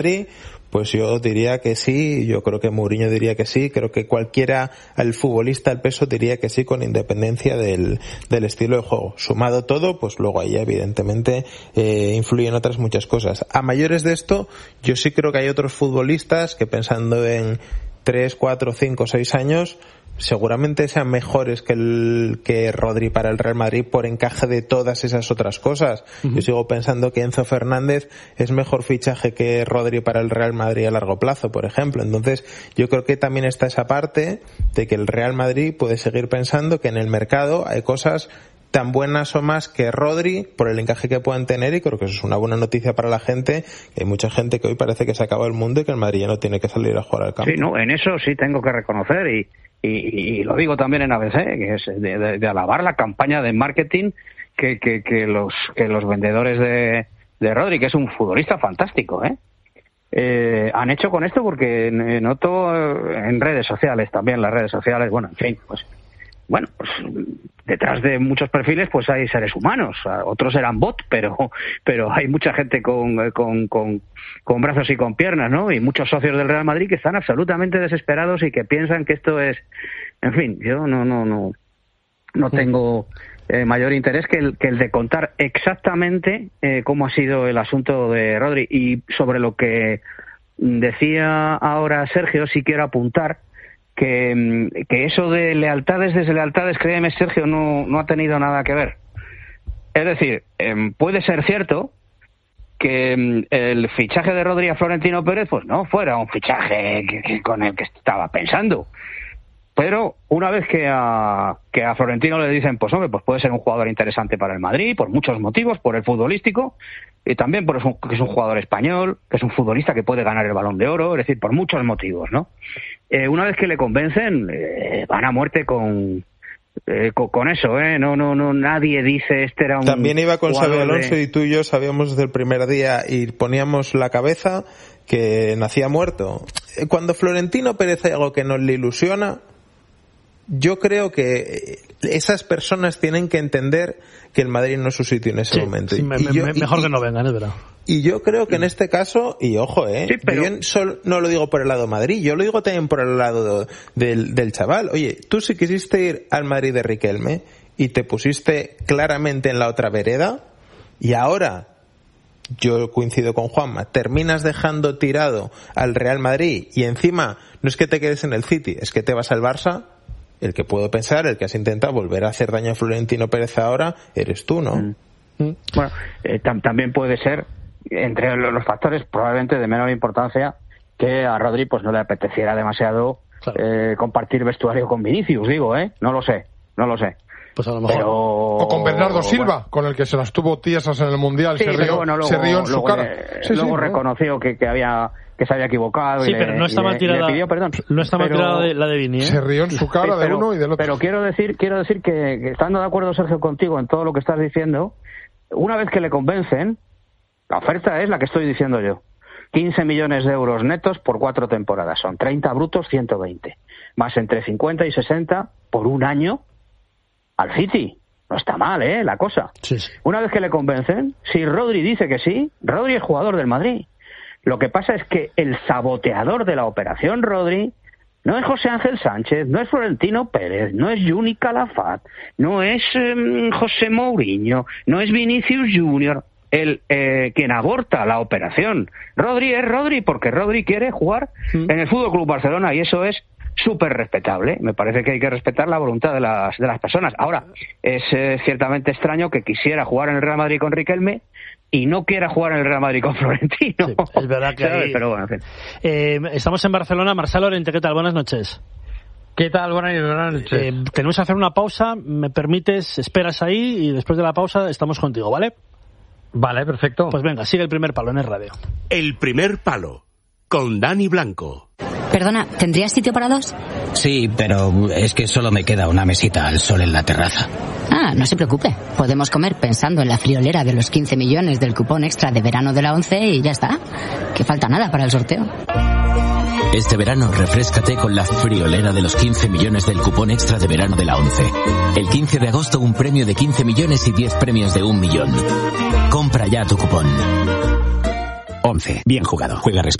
Madrid, pues yo diría que sí, yo creo que Mourinho diría que sí, creo que cualquiera, el futbolista al peso diría que sí, con independencia del estilo de juego. Sumado todo, pues luego ahí evidentemente influyen otras muchas cosas. A mayores de esto, yo sí creo que hay otros futbolistas que, pensando en 3, 4, 5, 6 años, seguramente sean mejores que Rodri para el Real Madrid por encaje de todas esas otras cosas. Uh-huh. Yo sigo pensando que Enzo Fernández es mejor fichaje que Rodri para el Real Madrid a largo plazo, por ejemplo. Entonces, yo creo que también está esa parte de que el Real Madrid puede seguir pensando que en el mercado hay cosas tan buenas o más que Rodri por el encaje que pueden tener, y creo que eso es una buena noticia para la gente, que hay mucha gente que hoy parece que se acaba el mundo y que el Madrid ya no tiene que salir a jugar al campo. Sí, no, en eso sí tengo que reconocer y lo digo también en ABC, que es de alabar la campaña de marketing que los vendedores de Rodri, que es un futbolista fantástico, han hecho con esto, porque noto en redes sociales también, las redes sociales, bueno, en fin, pues detrás de muchos perfiles pues hay seres humanos, otros eran bots, pero hay mucha gente con brazos y con piernas, ¿no? Y muchos socios del Real Madrid que están absolutamente desesperados y que piensan que esto es, en fin, yo no tengo mayor interés que el de contar exactamente cómo ha sido el asunto de Rodri. Y sobre lo que decía ahora Sergio, sí quiero apuntar que eso de lealtades, deslealtades, créeme, Sergio, no ha tenido nada que ver. Es decir, puede ser cierto que el fichaje de Rodri a Florentino Pérez pues no fuera un fichaje con el que estaba pensando. Pero una vez que a Florentino le dicen, pues hombre, pues puede ser un jugador interesante para el Madrid, por muchos motivos, por el futbolístico, y también por que es un jugador español, que es un futbolista que puede ganar el Balón de Oro, es decir, por muchos motivos, ¿no? Una vez que le convencen, van a muerte con eso, no, nadie dice este era un... También iba con Xabi Alonso y tú y yo sabíamos desde el primer día y poníamos la cabeza que nacía muerto. Cuando Florentino Pérez hay algo que nos le ilusiona, yo creo que esas personas tienen que entender que el Madrid no es su sitio en ese momento. Sí, mejor que no vengan, es verdad. Y yo creo que en este caso, y ojo, sí, pero... yo no lo digo por el lado Madrid, yo lo digo también por el lado del chaval. Oye, tú si quisiste ir al Madrid de Riquelme y te pusiste claramente en la otra vereda, y ahora, yo coincido con Juanma, terminas dejando tirado al Real Madrid, y encima no es que te quedes en el City, es que te vas al Barça. El que puedo pensar, el que has intentado volver a hacer daño a Florentino Pérez ahora, eres tú, ¿no? Bueno, también puede ser, entre los factores probablemente de menor importancia, que a Rodri pues no le apeteciera demasiado compartir vestuario con Vinicius, digo, no lo sé. Pues a lo mejor. O con Bernardo Silva, con el que se las tuvo tiesas en el Mundial, sí, se rió en su cara. Luego reconoció que se había equivocado, sí, pero no está mal tirada, le pidió perdón. No está mal tirada la de Vini, Se rió en su cara de uno y del otro. Pero quiero decir que estando de acuerdo, Sergio, contigo en todo lo que estás diciendo, una vez que le convencen, la oferta es la que estoy diciendo yo. 15 millones de euros netos por 4 temporadas. Son 30 brutos, 120. Más entre 50 y 60 por un año al City. No está mal, la cosa. Sí. Una vez que le convencen, si Rodri dice que sí, Rodri es jugador del Madrid. Lo que pasa es que el saboteador de la operación Rodri no es José Ángel Sánchez, no es Florentino Pérez, no es Juni Calafat, no es José Mourinho, no es Vinicius Junior, quien aborta la operación. Rodri es Rodri porque Rodri quiere jugar en el Fútbol Club Barcelona, y eso es súper respetable. Me parece que hay que respetar la voluntad de las personas. Ahora, es ciertamente extraño que quisiera jugar en el Real Madrid con Riquelme y no quiera jugar en el Real Madrid con Florentino. Sí, es verdad que hay... Pero bueno, en fin. Estamos en Barcelona. Marcelo Lorente, ¿qué tal? Buenas noches. ¿Qué tal? Buenas noches. Tenemos que hacer una pausa. ¿Me permites? Esperas ahí y después de la pausa estamos contigo, ¿vale? Vale, perfecto. Pues venga, sigue el primer palo en el radio. El primer palo, con Dani Blanco. Perdona, ¿tendrías sitio para 2? Sí, pero es que solo me queda una mesita al sol en la terraza. Ah, no se preocupe. Podemos comer pensando en la friolera de los 15 millones del cupón extra de verano de la 11 y ya está. Que falta nada para el sorteo. Este verano refréscate con la friolera de los 15 millones del cupón extra de verano de la 11. El 15 de agosto un premio de 15 millones y 10 premios de 1 millón. Compra ya tu cupón. 11. Bien jugado. Juega